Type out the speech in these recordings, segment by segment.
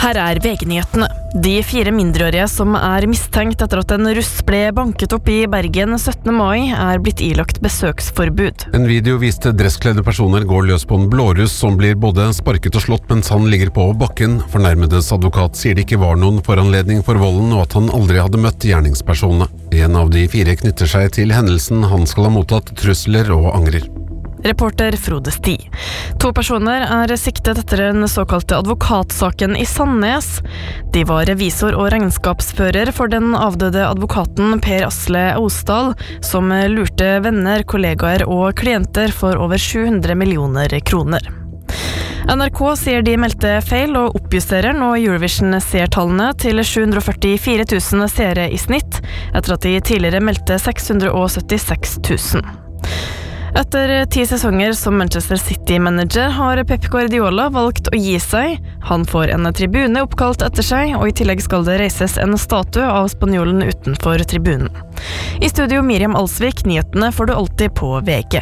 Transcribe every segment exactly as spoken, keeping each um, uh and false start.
Her er V G-nyhetene. De fire mindreårige som er mistenkt etter at en russ ble banket opp i Bergen syttende mai, er blitt ilagt besøksforbud. En video viste dresskledde personer går løs på en blåruss som blir både sparket og slått mens han ligger på bakken. Fornærmedes advokat sier det ikke var noen foranledning for volden, og at han aldri hadde møtt gjerningspersonene. En av de fire knytter seg til hendelsen. Han skal ha mottatt trusler og angrer. Reporter Frode Sti. To personer er siktet etter den såkalte advokatsaken i Sandnes. De var revisor og regnskapsfører for den avdøde advokaten Per Asle Austdal, som lurte venner, kollegaer og klienter for over sju hundre millioner kroner. N R K sier de meldte feil og oppjusterer nå Eurovision-seertallene til sju hundre førtifire tusen seere i snitt, etter at de tidligere meldte seks hundre syttiseks tusen. Etter ti sesonger som Manchester City-manager har Pep Guardiola valgt å gi seg. Han får en tribune oppkalt etter seg, og i tillegg skal det reises en statue av spanjolen utenfor tribunen. I studio Miriam Alsvik, nyhetene får du alltid på V G.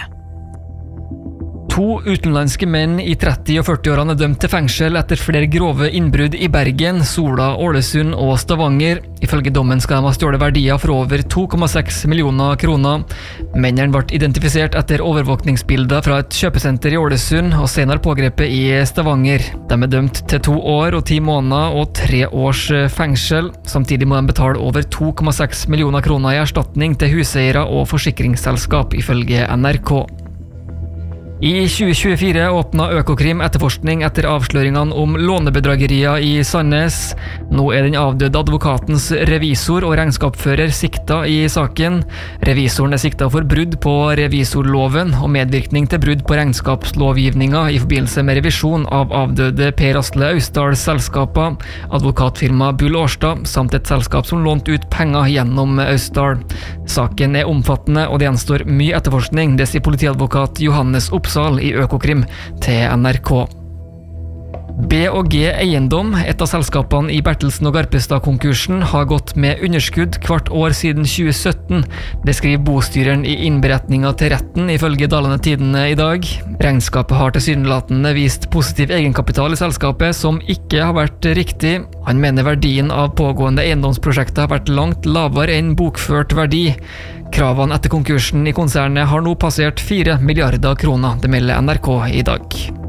To utenlandske menn i tretti- og førti-årene er dømt til fengsel etter flere grove innbrudd i Bergen, Sola, Ålesund og Stavanger. Ifølge dommen skal de ha stjålet verdier for over to komma seks millioner kroner. Mennene ble identifisert etter overvåkningsbilder fra et kjøpesenter i Ålesund og senere pågrepet i Stavanger. De er dømt til to år og ti måneder og tre års fengsel. Samtidig må de betale over to komma seks millioner kroner i erstatning til huseiere og forsikringsselskap, ifølge N R K. I tjue tjuefire åpnet Økokrim etterforskning etter avsløringene om lånebedragerier i Sandnes. Nå er den avdøde advokatens revisor og regnskapsfører sikta i saken. Revisoren er sikta for brudd på revisorloven og medvirkning til brudd på regnskapslovgivninga i forbindelse med revisjon av avdøde Per Asle Austdals selskaper, advokatfirma Bull Årstad, samt et selskap som lånte ut penger gjennom Austdal. Saken er omfattende, og det gjenstår mye etterforskning, det sier politiadvokat Johannes Oppsal i Økokrim til N R K. B og G Eiendom, et av selskapene i Bertelsen og Garpestad-konkursen, har gått med underskudd hvert år siden tjue sytten. Det skriver bostyreren i innberetninga til retten, ifølge Dalane Tidende i dag. Regnskapet har tilsynelatende vist positiv egenkapital i selskapet, som ikke har vært riktig. Han mener verdien av pågående eiendomsprosjekter har vært langt lavere enn bokført verdi. Kravene etter konkursen i konsernet har nå passert fire milliarder kroner, det melder N R K i dag.